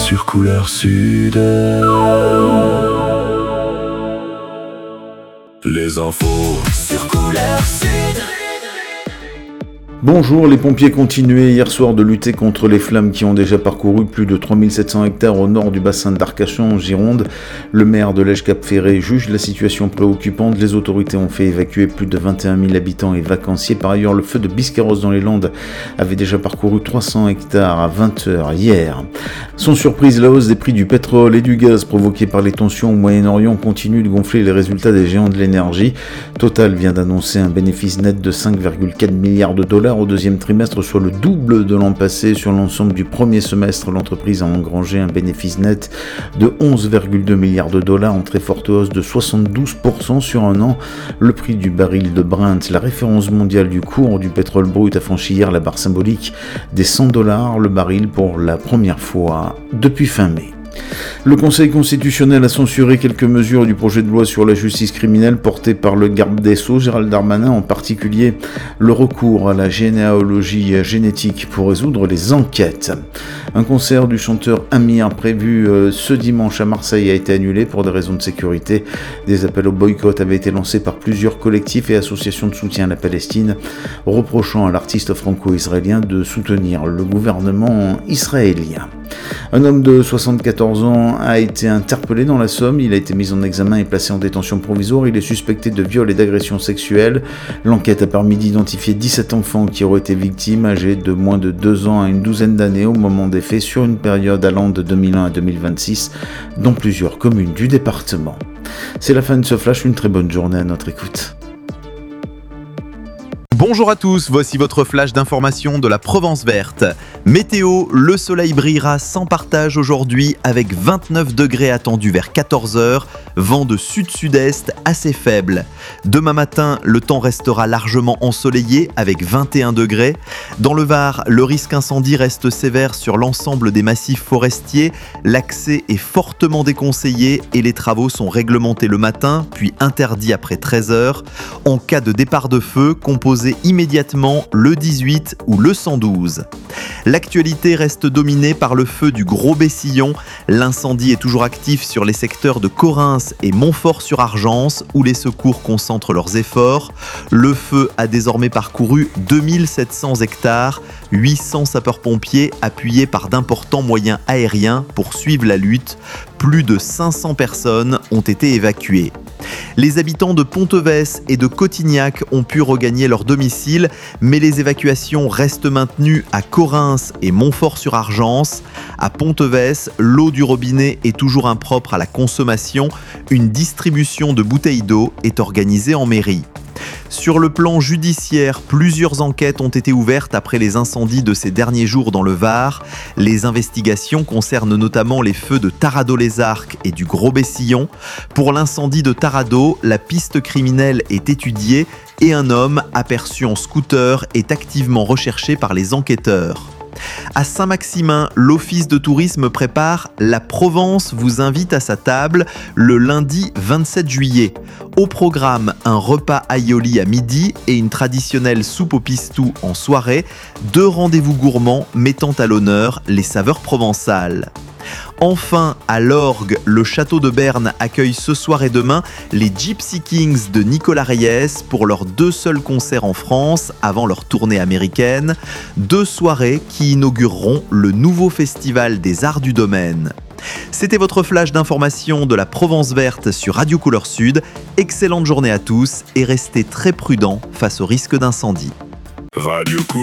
sur Couleur Sud. Les infos sur Couleur Sud. Bonjour, les pompiers continuaient hier soir de lutter contre les flammes qui ont déjà parcouru plus de 3700 hectares au nord du bassin d'Arcachon en Gironde. Le maire de Lège-Cap-Ferré juge la situation préoccupante. Les autorités ont fait évacuer plus de 21 000 habitants et vacanciers. Par ailleurs, le feu de Biscarrosse dans les Landes avait déjà parcouru 300 hectares à 20h hier. Sans surprise, la hausse des prix du pétrole et du gaz provoquée par les tensions au Moyen-Orient continue de gonfler les résultats des géants de l'énergie. Total vient d'annoncer un bénéfice net de 5,4 milliards de dollars au deuxième trimestre, soit le double de l'an passé. Sur l'ensemble du premier semestre, l'entreprise a engrangé un bénéfice net de 11,2 milliards de dollars, en très forte hausse de 72% sur un an. Le prix du baril de Brent, la référence mondiale du cours du pétrole brut, a franchi hier la barre symbolique des $100 le baril pour la première fois depuis fin mai. Le Conseil constitutionnel a censuré quelques mesures du projet de loi sur la justice criminelle porté par le garde des Sceaux, Gérald Darmanin, en particulier le recours à la généalogie génétique pour résoudre les enquêtes. Un concert du chanteur Amir prévu ce dimanche à Marseille a été annulé pour des raisons de sécurité. Des appels au boycott avaient été lancés par plusieurs collectifs et associations de soutien à la Palestine, reprochant à l'artiste franco-israélien de soutenir le gouvernement israélien. Un homme de 74 ans a été interpellé dans la Somme. Il a été mis en examen et placé en détention provisoire. Il est suspecté de viol et d'agression sexuelle. L'enquête a permis d'identifier 17 enfants qui auraient été victimes, âgés de moins de 2 ans à une douzaine d'années au moment des faits, sur une période allant de 2001 à 2026 dans plusieurs communes du département. C'est la fin de ce flash, une très bonne journée à notre écoute. Bonjour à tous, voici votre flash d'information de la Provence verte. Météo, le soleil brillera sans partage aujourd'hui avec 29 degrés attendus vers 14h, vent de sud-sud-est assez faible. Demain matin, le temps restera largement ensoleillé avec 21 degrés. Dans le Var, le risque incendie reste sévère sur l'ensemble des massifs forestiers. L'accès est fortement déconseillé et les travaux sont réglementés le matin, puis interdits après 13h. En cas de départ de feu, composez immédiatement le 18 ou le 112. L'actualité reste dominée par le feu du Gros Bessillon. L'incendie est toujours actif sur les secteurs de Corrins et Montfort-sur-Argence où les secours concentrent leurs efforts. Le feu a désormais parcouru 2700 hectares. 800 sapeurs-pompiers appuyés par d'importants moyens aériens poursuivent la lutte. Plus de 500 personnes ont été évacuées. Les habitants de Ponteves et de Cotignac ont pu regagner leur domicile, mais les évacuations restent maintenues à Corrins et Montfort-sur-Argence. À Ponteves, l'eau du robinet est toujours impropre à la consommation. Une distribution de bouteilles d'eau est organisée en mairie. Sur le plan judiciaire, plusieurs enquêtes ont été ouvertes après les incendies de ces derniers jours dans le Var. Les investigations concernent notamment les feux de Taradot-les-Arcs et du Gros Bessillon. Pour l'incendie de Taradot, la piste criminelle est étudiée et un homme aperçu en scooter est activement recherché par les enquêteurs. À Saint-Maximin, l'Office de tourisme prépare La Provence vous invite à sa table le lundi 27 juillet. Au programme, un repas aioli à midi et une traditionnelle soupe au pistou en soirée. 2 rendez-vous gourmands mettant à l'honneur les saveurs provençales. Enfin, à l'Orgue, le château de Berne accueille ce soir et demain les Gypsy Kings de Nicolas Reyes pour leurs 2 seuls concerts en France avant leur tournée américaine. 2 soirées qui inaugureront le nouveau festival des arts du domaine. C'était votre flash d'information de la Provence verte sur Radio Couleur Sud. Excellente journée à tous et restez très prudents face au risque d'incendie. Radio